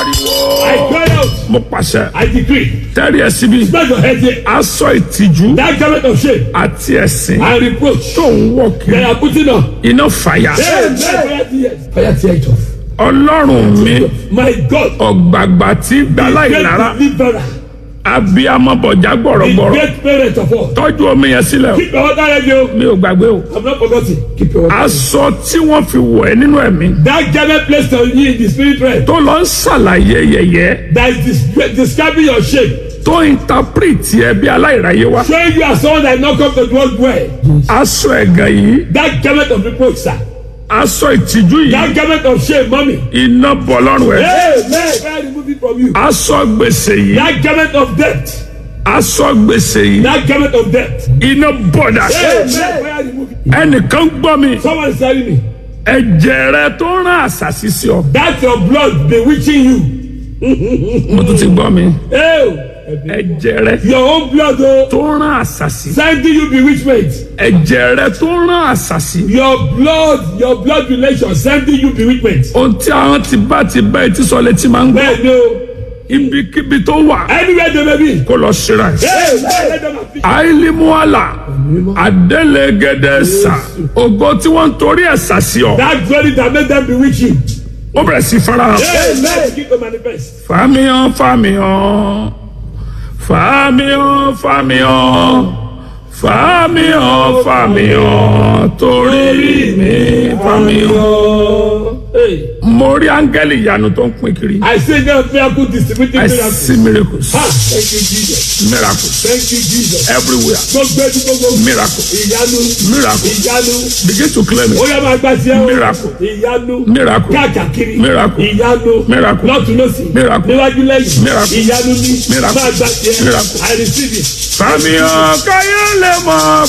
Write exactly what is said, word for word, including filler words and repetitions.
pariwo. I cry out. Mo pàṣẹ. I decree. Tẹ́rì ẹ síbi. Spread your head here. Aṣọ ìtìjú That garment of shame àti ẹ̀sìn and reproach tó ń wọ̀ they kiri. are putting on. Iná fàyà. Amen. Fire tears. Fire tear it off. Ọlọ́run mi My God. ọ̀gbàgbà tí gbàlá ìlara. Great deliverer. Abiyamọ bọ̀já The gbọ̀rọ̀gbọ̀rọ̀. great parent of all. Tọ́jú omi yẹn sílẹ̀ o. Keep your water ready. Oh. Mi ò gbàgbé o. I'm not forgetting. Keep your water ready. Aṣọ tí wọ́n fi wọ̀ ẹ́ nínú ẹ̀mí. That garment placed on you in the spirit realm. Tó lọ ń ṣàlàyé yẹ̀yẹ́. That is des- describing your shape. Tó interpret ẹ bí aláìráyé wá. Showing you as someone that not come to the world well. Aṣọ ẹ̀gàn yìí. That garment of reproach, sir. Aṣọ ìtìjú yìí. That garment of shame, mommy. Iná bọ̀ lọ́rùn ẹ̀. Amen. Fire remove it from you. Aṣọ gbèsè yìí. That garment of debt. Aṣọ gbèsè yìí. That garment of debt. Iná bọ̀ dà. Amen. Fire remove it. Ẹnìkan gbọ́ mi. Someone is telling me. Ẹ̀jẹ̀ rẹ tó rán àṣàṣì sí ọ. That's your blood bewitching you. Mo tún ti gbọ́ mi. Oh. Ẹ̀jẹ̀ rẹ Your own blood oh, tó rán àṣàṣì. sending you bewitchment. Ẹ̀jẹ̀ rẹ tó rán àṣàṣì. Your blood, your blood relation sending you bewitchment. Ohun tí àwọn ti bá ti bá etí sọ létí máa ń gbọ́. Bẹ́ẹ̀ ni o. Ibikíbi tó wà Anywhere they may be. kó lọ ṣera ẹ̀. Hey, let them have peace. Àìlímúàlà Adélégédé sà. Ògo tí wọ́n ń torí ẹ̀ sàṣì ọ. That glory that made them bewitch you. Ó bẹ̀rẹ̀ sí farahàn. Amen. Begin to manifest. Fàmíhàn fàmíhàn fàmíhàn fàmíhàn fàmíhàn fàmíhàn torí mi fàmíhàn. Hey. Mo rí áńgẹ́lì ìyanu tó ń pín kiri. I say that miracle distributing I miracles. see miracles. Ah, thank you, Jesus. Miracles Thank you, Jesus. everywhere. Gbogbo ẹni gbogbo. Miracles. Ìyanu. Miracles. Ìyanu. Begin to claim Ó it. yá máa gbà sí ẹ. Miracle. Ìyanu. Miracle. Káàkiri. Miracle. Ìyanu. Miracle. Lọ́tún lọ́sì. Miracle. Níwájú lẹ́yìn. Miracle. Ìyanu ní. Miracle. Máa gbà sí ẹ. Miracle. I receive it. Fàmíhàn káyọ̀ lè mọ̀.